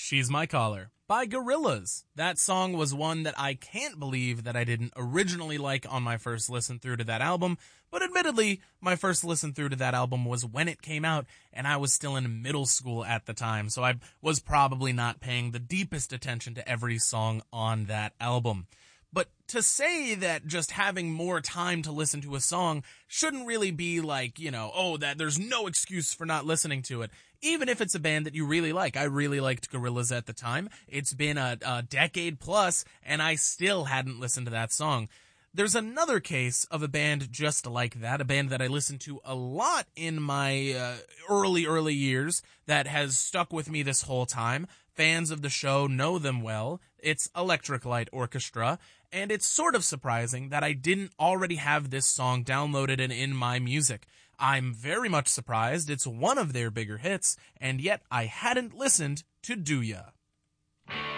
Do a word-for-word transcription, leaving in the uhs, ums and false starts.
She's My Caller by Gorillaz. That song was one that I can't believe that I didn't originally like on my first listen through to that album, but admittedly, my first listen through to that album was when it came out, and I was still in middle school at the time, so I was probably not paying the deepest attention to every song on that album. But to say that just having more time to listen to a song shouldn't really be like, you know, oh, that there's no excuse for not listening to it. Even if it's a band that you really like. I really liked Gorillaz at the time. It's been a, a decade plus, and I still hadn't listened to that song. There's another case of a band just like that, a band that I listened to a lot in my uh, early, early years that has stuck with me this whole time. Fans of the show know them well. It's Electric Light Orchestra, and it's sort of surprising that I didn't already have this song downloaded and in my music. I'm very much surprised it's one of their bigger hits, and yet I hadn't listened to Do Ya.